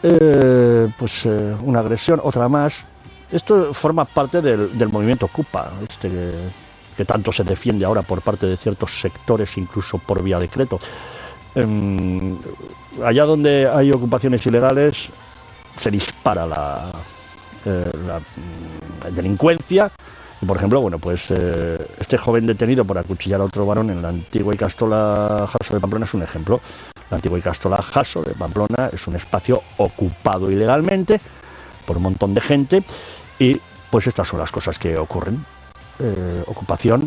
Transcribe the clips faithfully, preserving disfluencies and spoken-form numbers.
eh, pues eh, una agresión, otra más. Esto forma parte del, del movimiento Ocupa, este que, que tanto se defiende ahora por parte de ciertos sectores, incluso por vía decreto. Eh, allá donde hay ocupaciones ilegales se dispara la, eh, la, la delincuencia. Y por ejemplo, bueno, pues eh, este joven detenido por acuchillar a otro varón en la antigua Ikastola Jaso de Pamplona es un ejemplo. La antigua Ikastola Jaso de Pamplona es un espacio ocupado ilegalmente por un montón de gente y pues estas son las cosas que ocurren. Eh, ocupación,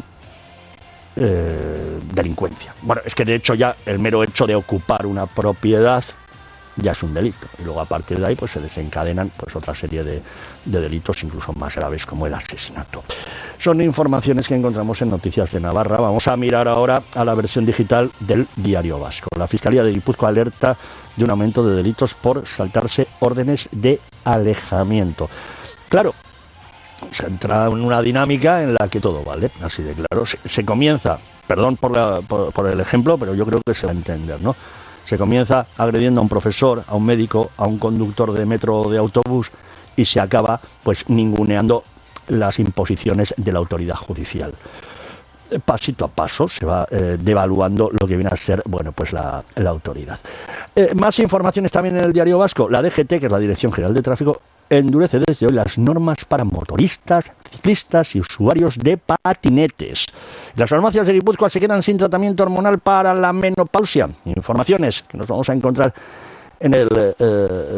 eh, delincuencia. Bueno, es que de hecho ya el mero hecho de ocupar una propiedad ya es un delito. Y luego a partir de ahí pues se desencadenan pues otra serie de, de delitos incluso más graves como el asesinato. Son informaciones que encontramos en Noticias de Navarra. Vamos a mirar ahora a la versión digital del Diario Vasco. La Fiscalía de Guipúzcoa alerta de un aumento de delitos por saltarse órdenes de alejamiento. Claro, se entra en una dinámica en la que todo vale, así de claro. Se, se comienza, perdón por, la, por, por el ejemplo, pero yo creo que se va a entender, ¿no? Se comienza agrediendo a un profesor, a un médico, a un conductor de metro o de autobús y se acaba pues ninguneando las imposiciones de la autoridad judicial. Pasito a paso se va eh, devaluando lo que viene a ser bueno pues la, la autoridad. Eh, más informaciones también en el Diario Vasco. La D G T, que es la Dirección General de Tráfico, endurece desde hoy las normas para motoristas, ciclistas y usuarios de patinetes. Las farmacias de Guipúzcoa se quedan sin tratamiento hormonal para la menopausia. Informaciones que nos vamos a encontrar en el eh,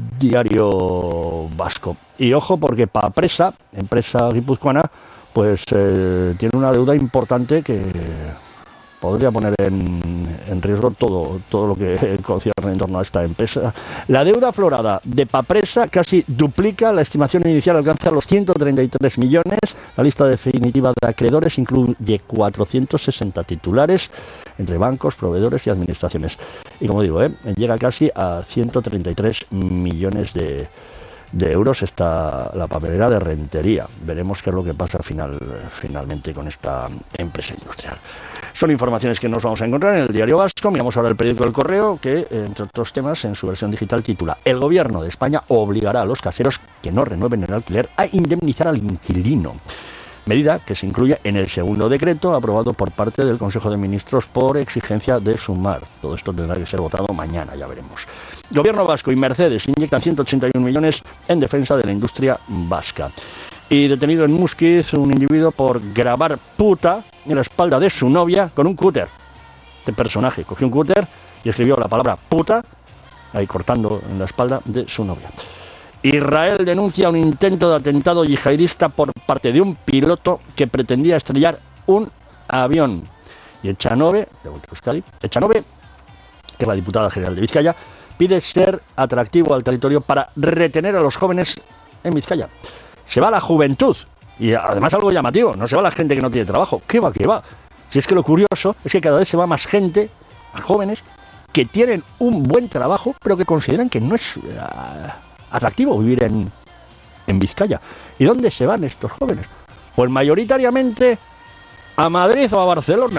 Diario Vasco. Y ojo, porque Papresa, empresa guipuzcoana, pues eh, tiene una deuda importante que podría poner en, en riesgo todo, todo lo que concierne en torno a esta empresa. La deuda aflorada de Papresa casi duplica la estimación inicial, alcanza los ciento treinta y tres millones. La lista definitiva de acreedores incluye cuatrocientos sesenta titulares entre bancos, proveedores y administraciones. Y como digo, ¿eh? llega casi a ciento treinta y tres millones de de euros está la papelera de Rentería. Veremos qué es lo que pasa final, finalmente con esta empresa industrial. Son informaciones que nos vamos a encontrar en el Diario Vasco. Miramos ahora el periódico El Correo, que, entre otros temas, en su versión digital titula: El gobierno de España obligará a los caseros que no renueven el alquiler a indemnizar al inquilino. Medida que se incluye en el segundo decreto aprobado por parte del Consejo de Ministros por exigencia de Sumar. Todo esto tendrá que ser votado mañana, ya veremos. Gobierno vasco y Mercedes inyectan ciento ochenta y un millones en defensa de la industria vasca. Y detenido en Muskiz un individuo por grabar puta en la espalda de su novia con un cúter. Este personaje cogió un cúter y escribió la palabra puta ahí cortando en la espalda de su novia. Israel denuncia un intento de atentado yihadista por parte de un piloto que pretendía estrellar un avión. Y Echanove, de Euskadi, Echanove, que es la diputada general de Vizcaya, pide ser atractivo al territorio para retener a los jóvenes en Vizcaya. Se va la juventud, y además algo llamativo, no se va la gente que no tiene trabajo. ¿Qué va, qué va? Si es que lo curioso es que cada vez se va más gente, más jóvenes, que tienen un buen trabajo, pero que consideran que no es Uh, atractivo vivir en, en Vizcaya. ¿Y dónde se van estos jóvenes? Pues mayoritariamente a Madrid o a Barcelona.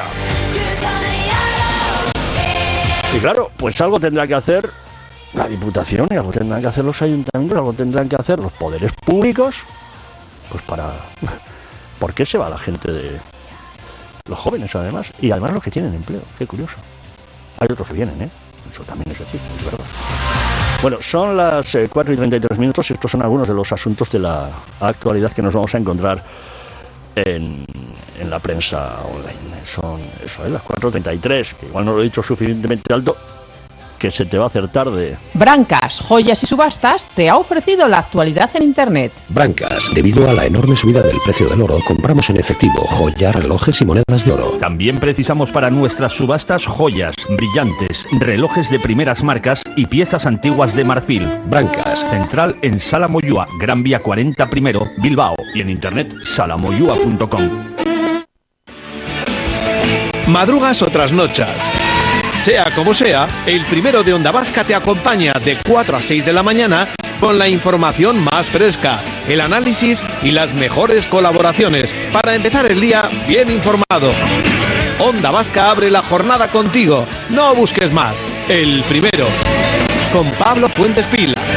Y claro, pues algo tendrá que hacer la Diputación, y algo tendrán que hacer los ayuntamientos, algo tendrán que hacer los poderes públicos, pues para... ¿Por qué se va la gente de... los jóvenes además? Y además los que tienen empleo, qué curioso. Hay otros que vienen, ¿eh? Eso también es decir, es verdad. Bueno, son las eh, cuatro y treinta y tres minutos y estos son algunos de los asuntos de la actualidad que nos vamos a encontrar en, en la prensa online. Son, eso es, las cuatro y treinta y tres, que igual no lo he dicho suficientemente alto, que se te va a hacer tarde. Brancas, Joyas y Subastas te ha ofrecido la actualidad en Internet. Brancas, debido a la enorme subida del precio del oro, compramos en efectivo joyas, relojes y monedas de oro. También precisamos para nuestras subastas joyas, brillantes, relojes de primeras marcas y piezas antiguas de marfil. Brancas. Central en Sala Moyúa, Gran Vía cuarenta primero, Bilbao, y en internet salamoyúa punto com. Madrugas o trasnochas. Sea como sea, el primero de Onda Vasca te acompaña de cuatro a seis de la mañana con la información más fresca, el análisis y las mejores colaboraciones para empezar el día bien informado. Onda Vasca abre la jornada contigo. No busques más. El primero. Con Pablo Fuentes Pila.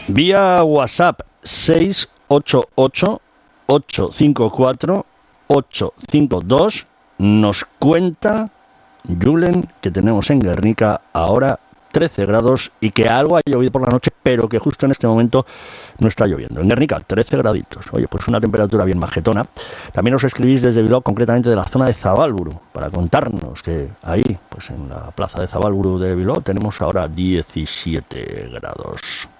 Vía WhatsApp seis ocho ocho, ocho cinco cuatro, ocho cinco dos nos cuenta Julen que tenemos en Guernica ahora trece grados y que algo ha llovido por la noche, pero que justo en este momento no está lloviendo. En Guernica, trece graditos. Oye, pues una temperatura bien majetona. También os escribís desde Bilbao, concretamente de la zona de Zabalburu, para contarnos que ahí, pues en la plaza de Zabalburu de Bilbao, tenemos ahora diecisiete grados.